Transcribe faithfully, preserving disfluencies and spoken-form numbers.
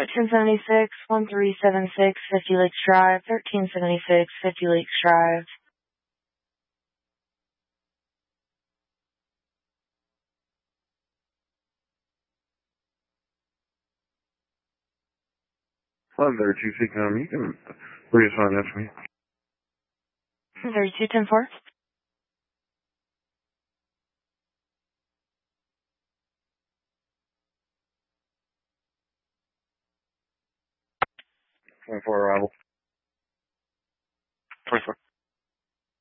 thirteen seventy-six, one three seven six, fifty Lakes Drive, thirteen seventy-six, fifty Lakes Drive. one thirty-two six, um, you can reassign that to me. thirty-two ten four. twenty-four arrival. twenty-four.